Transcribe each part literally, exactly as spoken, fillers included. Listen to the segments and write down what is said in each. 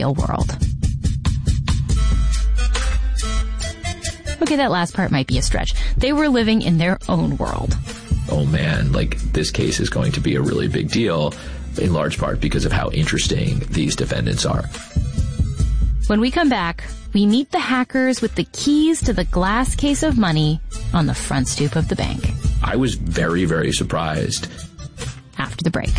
real world. Okay, that last part might be a stretch. They were living in their own world. Oh man, like this case is going to be a really big deal, in large part because of how interesting these defendants are. When we come back, we meet the hackers with the keys to the glass case of money on the front stoop of the bank. I was very, very surprised. After the break.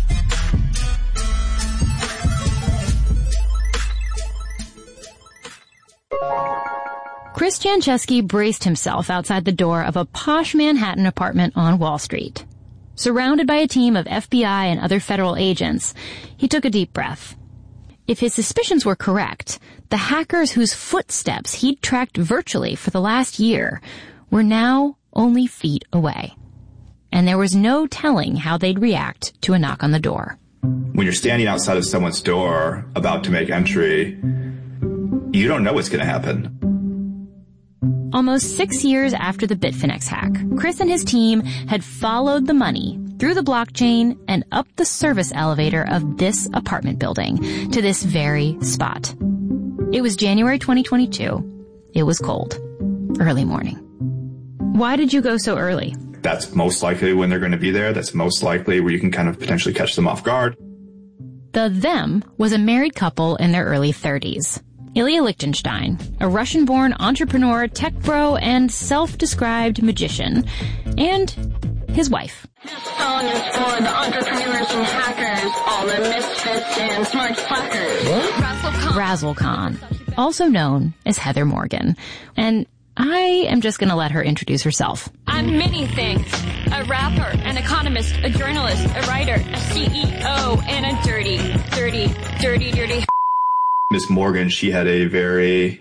Chris Jancheski braced himself outside the door of a posh Manhattan apartment on Wall Street. Surrounded by a team of F B I and other federal agents, he took a deep breath. If his suspicions were correct, the hackers whose footsteps he'd tracked virtually for the last year were now only feet away. And there was no telling how they'd react to a knock on the door. When you're standing outside of someone's door about to make entry, you don't know what's going to happen. Almost six years after the Bitfinex hack, Chris and his team had followed the money through the blockchain and up the service elevator of this apartment building to this very spot. It was January twenty twenty-two. It was cold. Early morning. Why did you go so early? That's most likely when they're going to be there. That's most likely where you can kind of potentially catch them off guard. The them was a married couple in their early thirties. Ilya Lichtenstein, a Russian-born entrepreneur, tech bro, and self-described magician, and his wife. This song is for the entrepreneurs and hackers, all the misfits and smart slackers. Razzle Khan, also known as Heather Morgan. And I am just going to let her introduce herself. I'm many things. A rapper, an economist, a journalist, a writer, a C E O, and a dirty, dirty, dirty, dirty... Miss Morgan, she had a very,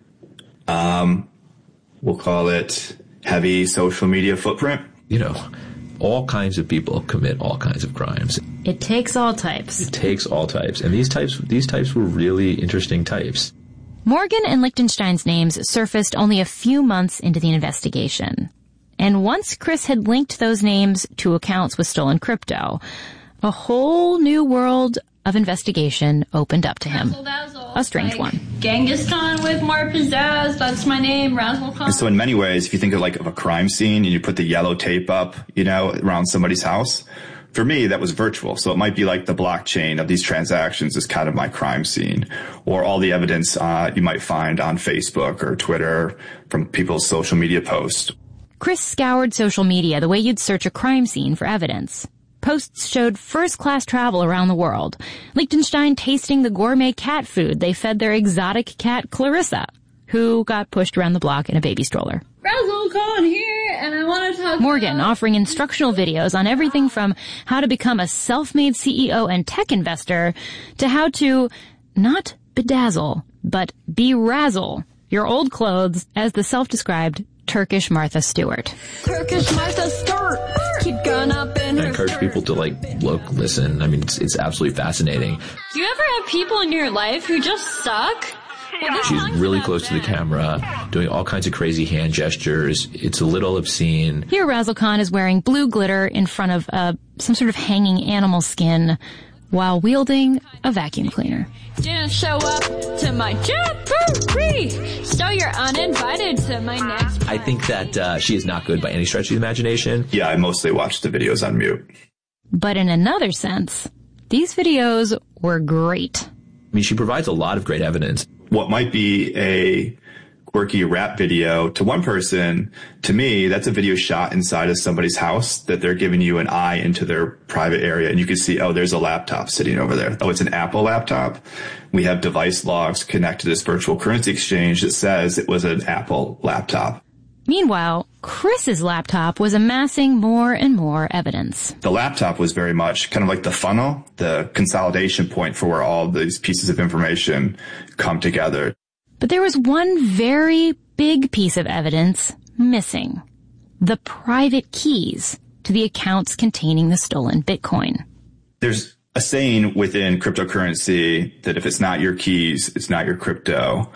um, we'll call it heavy social media footprint. You know, all kinds of people commit all kinds of crimes. It takes all types. It takes all types. And these types, these types were really interesting types. Morgan and Lichtenstein's names surfaced only a few months into the investigation. And once Chris had linked those names to accounts with stolen crypto, a whole new world of investigation opened up to him. Razzle dazzle. A strange like one. Genghis Khan with more pizzazz. That's my name, Razzle Khan. And so in many ways, if you think of like of a crime scene and you put the yellow tape up, you know, around somebody's house, for me, that was virtual. So it might be like the blockchain of these transactions is kind of my crime scene, or all the evidence uh, you might find on Facebook or Twitter from people's social media posts. Chris scoured social media the way you'd search a crime scene for evidence. Posts showed first-class travel around the world. Lichtenstein tasting the gourmet cat food they fed their exotic cat Clarissa, who got pushed around the block in a baby stroller. Razzle Khan here, and I want to talk Morgan about... offering instructional videos on everything from how to become a self-made C E O and tech investor to how to not bedazzle, but be-razzle your old clothes as the self-described Turkish Martha Stewart. Turkish Martha Stewart. Keep going up in her I encourage people to like look, listen. I mean, it's, it's absolutely fascinating. Do you ever have people in your life who just suck? Well, She's really close to the camera, doing all kinds of crazy hand gestures. It's a little obscene. Here, Razzle Khan is wearing blue glitter in front of uh, some sort of hanging animal skin while wielding a vacuum cleaner. Didn't show up to my jamboree, so you're uninvited to my next... I think that uh, she is not good by any stretch of the imagination. Yeah, I mostly watched the videos on mute. But in another sense, these videos were great. I mean, she provides a lot of great evidence. What might be a quirky rap video to one person, to me, that's a video shot inside of somebody's house that they're giving you an eye into their private area. And you can see, oh, there's a laptop sitting over there. Oh, it's an Apple laptop. We have device logs connected to this virtual currency exchange that says it was an Apple laptop. Meanwhile, Chris's laptop was amassing more and more evidence. The laptop was very much kind of like the funnel, the consolidation point for where all these pieces of information come together. But there was one very big piece of evidence missing. The private keys to the accounts containing the stolen Bitcoin. There's a saying within cryptocurrency that if it's not your keys, it's not your crypto.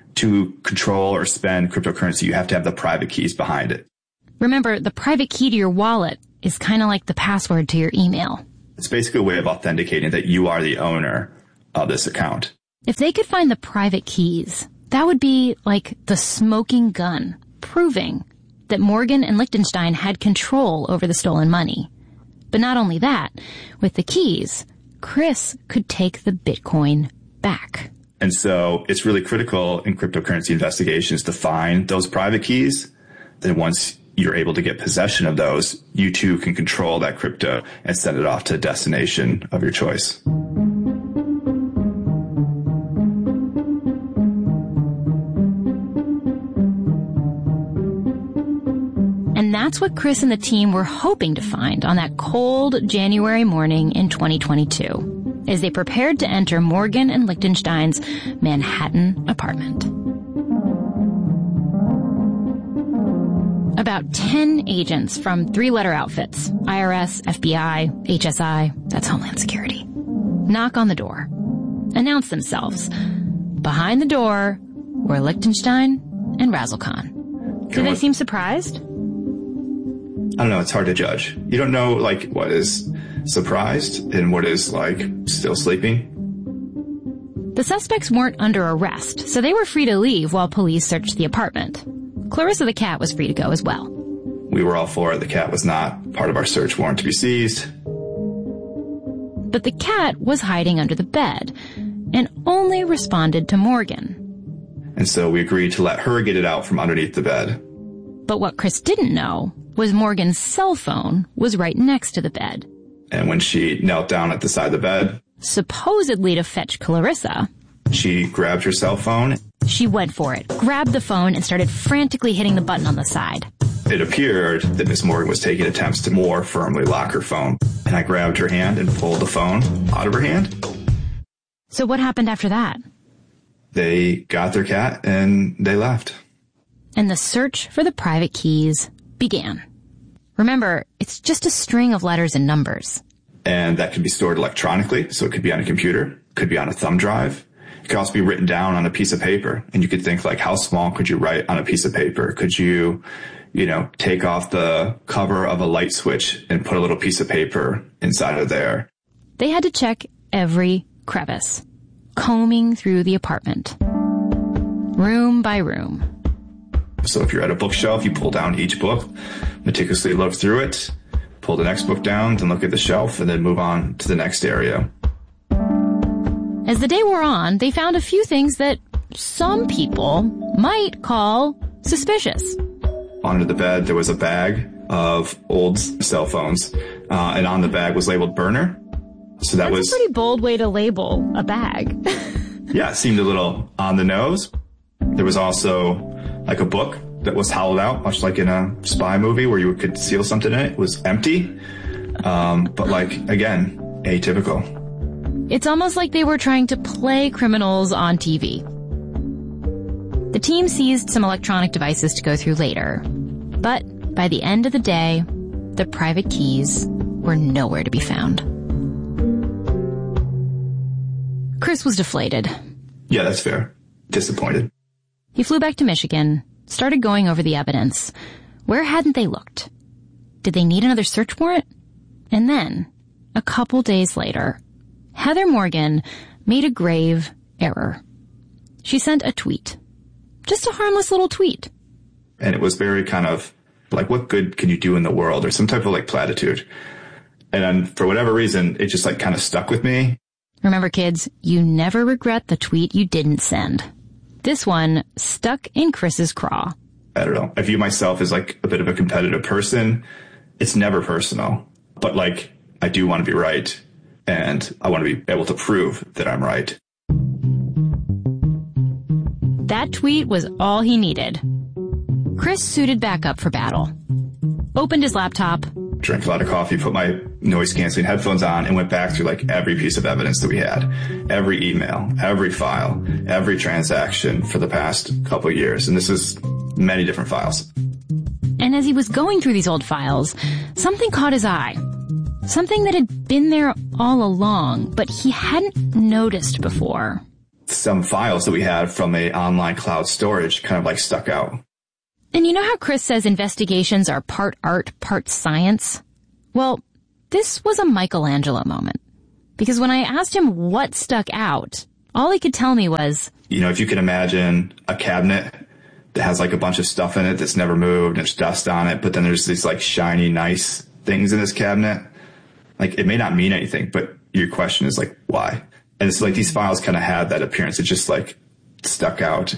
To control or spend cryptocurrency, you have to have the private keys behind it. Remember, the private key to your wallet is kind of like the password to your email. It's basically a way of authenticating that you are the owner of this account. If they could find the private keys, that would be like the smoking gun, proving that Morgan and Lichtenstein had control over the stolen money. But not only that, with the keys, Chris could take the Bitcoin back. And so it's really critical in cryptocurrency investigations to find those private keys. Then once you're able to get possession of those, you too can control that crypto and send it off to a destination of your choice. And that's what Chris and the team were hoping to find on that cold January morning in twenty twenty-two, as they prepared to enter Morgan and Lichtenstein's Manhattan apartment. About ten agents from three-letter outfits, I R S, F B I, H S I, that's Homeland Security, knock on the door, announce themselves. Behind the door were Lichtenstein and Razzle Khan. Did they seem surprised? I don't know. It's hard to judge. You don't know, like, what is surprised and what is, like, still sleeping. The suspects weren't under arrest, so they were free to leave while police searched the apartment. Clarissa the cat was free to go as well. We were all for it. The cat was not part of our search warrant to be seized. But the cat was hiding under the bed and only responded to Morgan. And so we agreed to let her get it out from underneath the bed. But what Chris didn't know was Morgan's cell phone was right next to the bed. And when she knelt down at the side of the bed, supposedly to fetch Clarissa, she grabbed her cell phone. She went for it, grabbed the phone, and started frantically hitting the button on the side. It appeared that Miss Morgan was taking attempts to more firmly lock her phone. And I grabbed her hand and pulled the phone out of her hand. So what happened after that? They got their cat and they left. And the search for the private keys began. Remember, it's just a string of letters and numbers. And that can be stored electronically, so it could be on a computer, could be on a thumb drive. It could also be written down on a piece of paper. And you could think, like, how small could you write on a piece of paper? Could you, you know, take off the cover of a light switch and put a little piece of paper inside of there? They had to check every crevice, combing through the apartment, room by room. So if you're at a bookshelf, you pull down each book, meticulously look through it, pull the next book down, then look at the shelf, and then move on to the next area. As the day wore on, they found a few things that some people might call suspicious. Under the bed, there was a bag of old cell phones, uh, and on the bag was labeled burner. So that That's was a pretty bold way to label a bag. Yeah, it seemed a little on the nose. There was also like a book that was hollowed out, much like in a spy movie where you could seal something in it. It was empty, um, but like, again, atypical. It's almost like they were trying to play criminals on T V. The team seized some electronic devices to go through later, but by the end of the day, the private keys were nowhere to be found. Chris was deflated. Yeah, that's fair. Disappointed. He flew back to Michigan, started going over the evidence. Where hadn't they looked? Did they need another search warrant? And then, a couple days later, Heather Morgan made a grave error. She sent a tweet. Just a harmless little tweet. And it was very kind of like, what good can you do in the world? Or some type of like platitude. And then for whatever reason, it just like kind of stuck with me. Remember, kids, you never regret the tweet you didn't send. This one stuck in Chris's craw. I don't know. I view myself as like a bit of a competitive person. It's never personal, but like I do want to be right, and I want to be able to prove that I'm right. That tweet was all he needed. Chris suited back up for battle, opened his laptop, drank a lot of coffee, put my noise-canceling headphones on, and went back through like every piece of evidence that we had. Every email, every file, every transaction for the past couple of years. And this is many different files. And as he was going through these old files, something caught his eye. Something that had been there all along, but he hadn't noticed before. Some files that we had from a online cloud storage kind of like stuck out. And you know how Chris says investigations are part art, part science? Well, this was a Michelangelo moment. Because when I asked him what stuck out, All he could tell me was, you know, if you can imagine a cabinet that has like a bunch of stuff in it that's never moved and there's dust on it, but then there's these like shiny, nice things in this cabinet. Like, it may not mean anything, but your question is like, why? And it's like these files kind of had that appearance. It just like stuck out.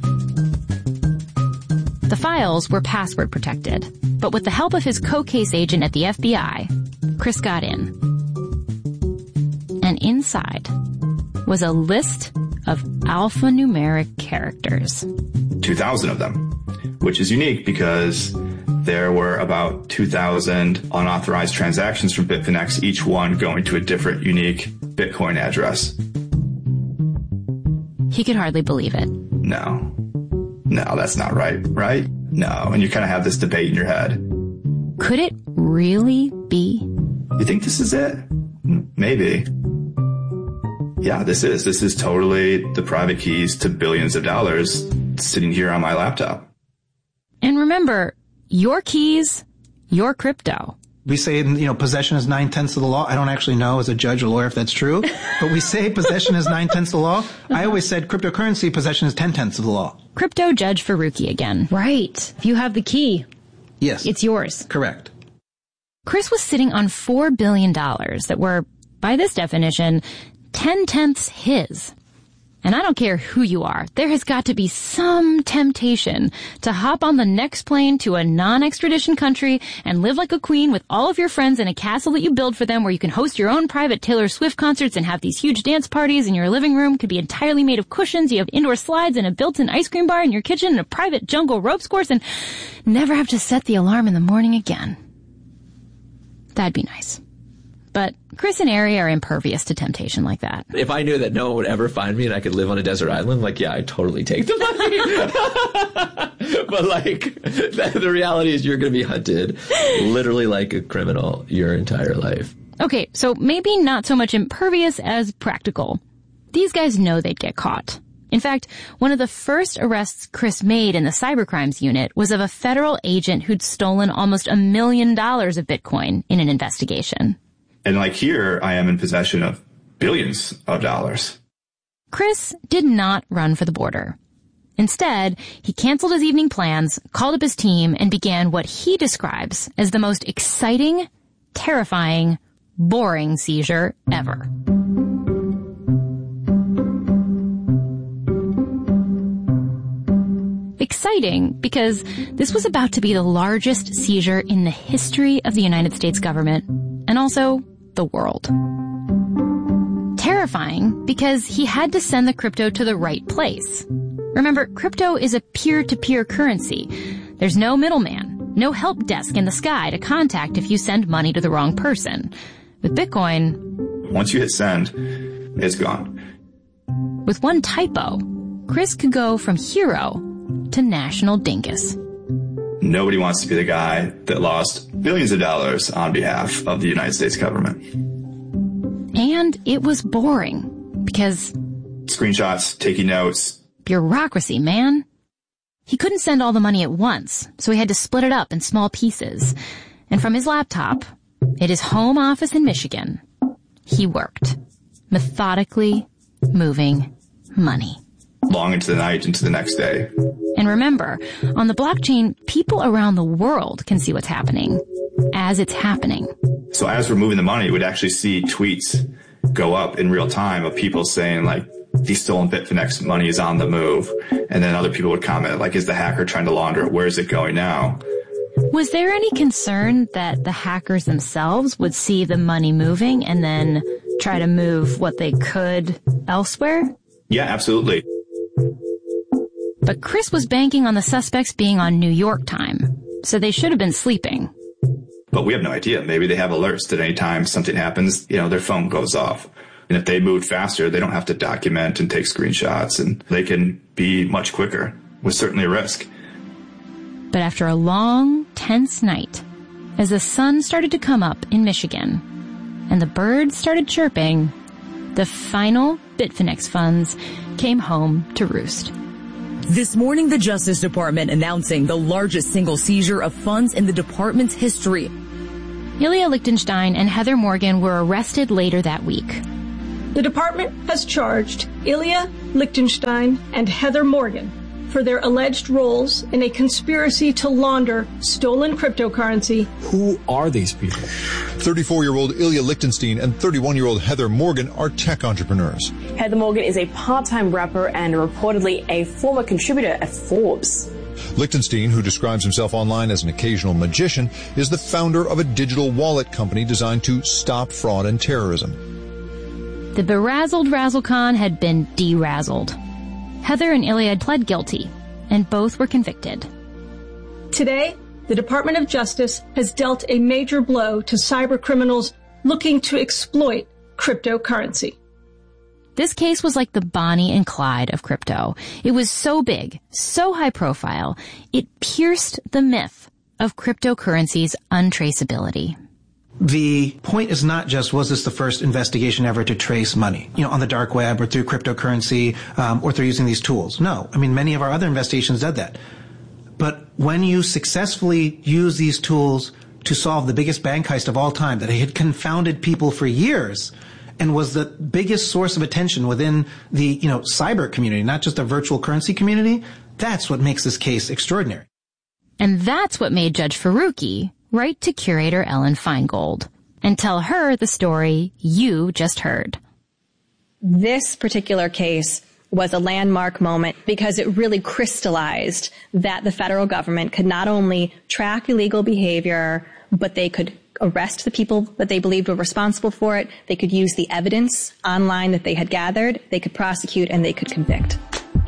The files were password protected, but with the help of his co-case agent at the F B I, Chris got in. And inside was a list of alphanumeric characters. two thousand of them, which is unique because there were about two thousand unauthorized transactions from Bitfinex, each one going to a different unique Bitcoin address. He could hardly believe it. No. No, that's not right, right? No. And you kind of have this debate in your head. Could it really be? You think this is it? Maybe. Yeah, this is. This is totally the private keys to billions of dollars sitting here on my laptop. And remember, your keys, your crypto. We say, you know, possession is nine-tenths of the law. I don't actually know as a judge or lawyer if that's true, but we say possession is nine-tenths of the law. I always said cryptocurrency possession is ten-tenths of the law. Crypto Judge Faruqi again. Right. If you have the key, yes, it's yours. Correct. Chris was sitting on four billion dollars that were, by this definition, ten-tenths his. And I don't care who you are, there has got to be some temptation to hop on the next plane to a non-extradition country and live like a queen with all of your friends in a castle that you build for them where you can host your own private Taylor Swift concerts and have these huge dance parties, and your living room could be entirely made of cushions. You have indoor slides and a built-in ice cream bar in your kitchen and a private jungle ropes course, and never have to set the alarm in the morning again. That'd be nice. But Chris and Ari are impervious to temptation like that. If I knew that no one would ever find me and I could live on a desert island, like, yeah, I'd totally take the money. But, like, the, the reality is you're going to be hunted literally like a criminal your entire life. Okay, so maybe not so much impervious as practical. These guys know they'd get caught. In fact, one of the first arrests Chris made in the cybercrimes unit was of a federal agent who'd stolen almost a million dollars of Bitcoin in an investigation. And like here, I am in possession of billions of dollars. Chris did not run for the border. Instead, he canceled his evening plans, called up his team, and began what he describes as the most exciting, terrifying, boring seizure ever. Exciting because this was about to be the largest seizure in the history of the United States government, and also the world. Terrifying because he had to send the crypto to the right place. Remember, crypto is a peer-to-peer currency. There's no middleman, no help desk in the sky to contact if you send money to the wrong person. With Bitcoin, once you hit send, it's gone. With one typo, Chris could go from hero to national dingus. Nobody wants to be the guy that lost billions of dollars on behalf of the United States government. And it was boring because... screenshots, taking notes. Bureaucracy, man. He couldn't send all the money at once, so he had to split it up in small pieces. And from his laptop, at his home office in Michigan, he worked, methodically moving money. Long into the night, into the next day. And remember, on the blockchain, people around the world can see what's happening as it's happening. So as we're moving the money, we'd actually see tweets go up in real time of people saying, like, the stolen Bitfinex money is on the move. And then other people would comment, like, is the hacker trying to launder it? Where is it going now? Was there any concern that the hackers themselves would see the money moving and then try to move what they could elsewhere? Yeah, absolutely. But Chris was banking on the suspects being on New York time, so they should have been sleeping. But we have no idea. Maybe they have alerts that any time something happens, you know, their phone goes off. And if they moved faster, they don't have to document and take screenshots, and they can be much quicker, with certainly a risk. But after a long, tense night, as the sun started to come up in Michigan, and the birds started chirping, the final Bitfinex funds came home to roost. This morning, the Justice Department announcing the largest single seizure of funds in the department's history. Ilya Lichtenstein and Heather Morgan were arrested later that week. The department has charged Ilya Lichtenstein and Heather Morgan for their alleged roles in a conspiracy to launder stolen cryptocurrency. Who are these people? thirty-four-year-old Ilya Lichtenstein and thirty-one-year-old Heather Morgan are tech entrepreneurs. Heather Morgan is a part-time rapper and reportedly a former contributor at Forbes. Lichtenstein, who describes himself online as an occasional magician, is the founder of a digital wallet company designed to stop fraud and terrorism. The berazzled Razzlecon had been derazzled. Heather and Ilya had pled guilty, and both were convicted. Today, the Department of Justice has dealt a major blow to cyber criminals looking to exploit cryptocurrency. This case was like the Bonnie and Clyde of crypto. It was so big, so high profile, it pierced the myth of cryptocurrency's untraceability. The point is not just, was this the first investigation ever to trace money, you know, on the dark web or through cryptocurrency, um, or through using these tools? No. I mean, many of our other investigations did that. But when you successfully use these tools to solve the biggest bank heist of all time that had confounded people for years and was the biggest source of attention within the, you know, cyber community, not just the virtual currency community, that's what makes this case extraordinary. And that's what made Judge Faruqi write to curator Ellen Feingold and tell her the story you just heard. This particular case was a landmark moment because it really crystallized that the federal government could not only track illegal behavior, but they could arrest the people that they believed were responsible for it. They could use the evidence online that they had gathered. They could prosecute and they could convict.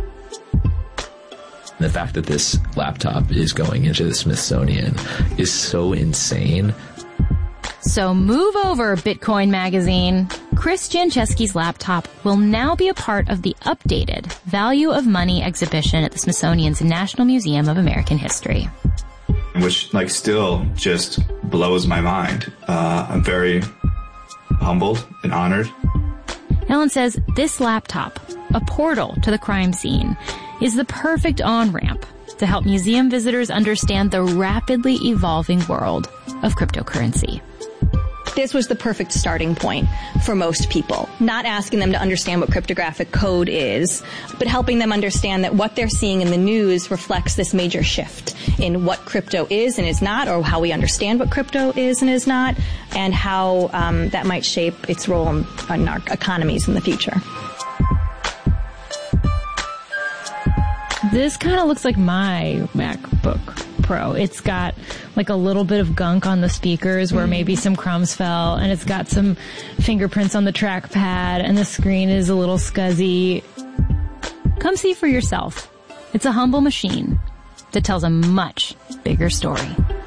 The fact that this laptop is going into the Smithsonian is so insane. So move over, Bitcoin Magazine. Chris Janczeski's laptop will now be a part of the updated Value of Money exhibition at the Smithsonian's National Museum of American History. Which, like, still just blows my mind. Uh, I'm very humbled and honored. Ellen says this laptop, a portal to the crime scene, is the perfect on-ramp to help museum visitors understand the rapidly evolving world of cryptocurrency. This was the perfect starting point for most people. Not asking them to understand what cryptographic code is, but helping them understand that what they're seeing in the news reflects this major shift in what crypto is and is not, or how we understand what crypto is and is not, and how um, that might shape its role in, in our economies in the future. This kind of looks like my MacBook Pro. It's got like a little bit of gunk on the speakers where maybe some crumbs fell, and it's got some fingerprints on the trackpad, and the screen is a little scuzzy. Come see for yourself. It's a humble machine that tells a much bigger story.